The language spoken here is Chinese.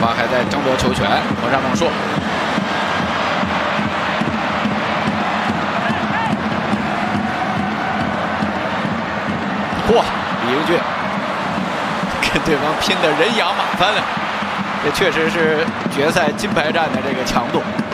方还在争夺球权，摩沙梦硕。嚯，李英俊跟对方拼的人仰马翻了，这确实是决赛金牌战的这个强度。